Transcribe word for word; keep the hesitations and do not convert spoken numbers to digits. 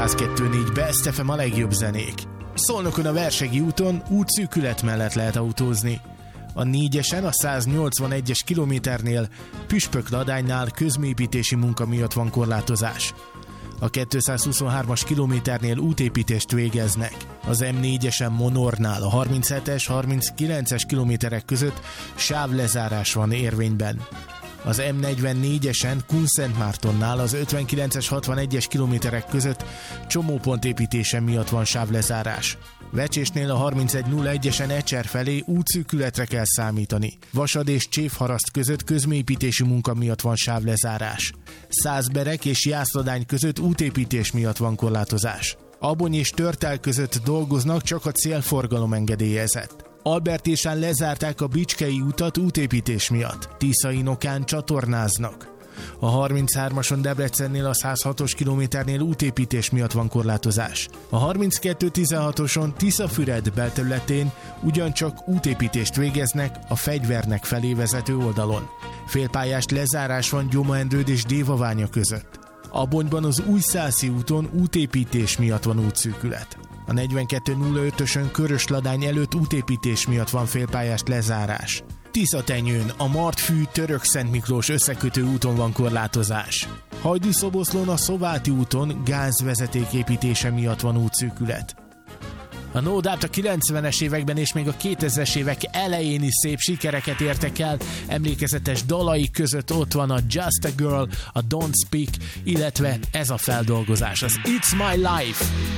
száz kettő négy Best ef em a legjobb zenék. Szolnokon a Versegi úton útszűkület mellett lehet autózni. A négyesen a száznyolcvanegyes kilométernél Püspökladánynál közműépítési munka miatt van korlátozás. A kétszázhuszonhármas kilométernél útépítést végeznek. Az em négyesen Monornál a harminchetes harminckilences kilométerek között sávlezárás van érvényben. Az em negyvennégyesen Kunszentmártonnál az ötvenkilences hatvanegyes kilométerek között csomópont építése miatt van sávlezárás. Vecsésnél a harmincegy nulla egyesen Ecser felé útszűkületre kell számítani. Vasad és Csévharaszt között közműépítési munka miatt van sávlezárás. Százberek és Jászladány között útépítés miatt van korlátozás. Abony és Törtel között dolgoznak, csak a célforgalom engedélyezett. Albertésán lezárták a Bicskei utat útépítés miatt. Tiszainokán csatornáznak. A harminchármason Debrecennél a százhatos kilométernél útépítés miatt van korlátozás. A harminckettő tizenhatoson Tiszafüred belterületén ugyancsak útépítést végeznek a Fegyvernek felé vezető oldalon. Félpályás lezárás van Gyomendrőd és Dévaványa között. Abonyban az Újszászi úton útépítés miatt van útszűkület. A negyvenkettő nulla ötösön Körösladány előtt útépítés miatt van félpályás lezárás. Tiszatenyőn a Martfű Törökszentmiklós összekötő úton van korlátozás. Hajdúszoboszlón a Szováti úton gázvezeték építése miatt van útszűkület. A No Doubt a kilencvenes években és még a kétezres évek elején is szép sikereket értek el. Emlékezetes dalai között ott van a Just a Girl, a Don't Speak, illetve ez a feldolgozás, az It's My Life.